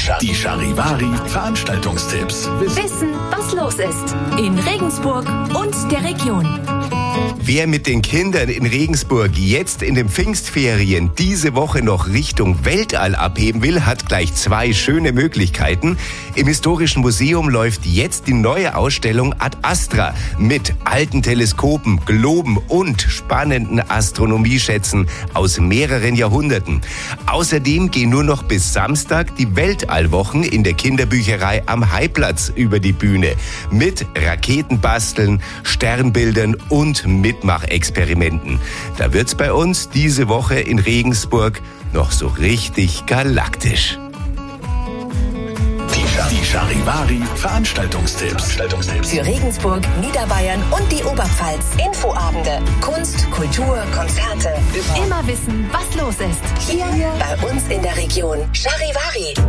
Die Charivari Veranstaltungstipps. Wissen, was los ist in Regensburg und der Region. Wer mit den Kindern in Regensburg jetzt in den Pfingstferien diese Woche noch Richtung Weltall abheben will, hat gleich 2 schöne Möglichkeiten. Im Historischen Museum läuft jetzt die neue Ausstellung Ad Astra mit alten Teleskopen, Globen und spannenden Astronomieschätzen aus mehreren Jahrhunderten. Außerdem gehen nur noch bis Samstag die Weltallwochen in der Kinderbücherei am Haiplatz über die Bühne mit Raketenbasteln, Sternbildern und Mitmachexperimenten. Da wird's bei uns diese Woche in Regensburg noch so richtig galaktisch. Die Charivari Veranstaltungstipps. Für Regensburg, Niederbayern und die Oberpfalz. Infoabende, Kunst, Kultur, Konzerte. Immer wissen, was los ist. Hier bei uns in der Region. Charivari.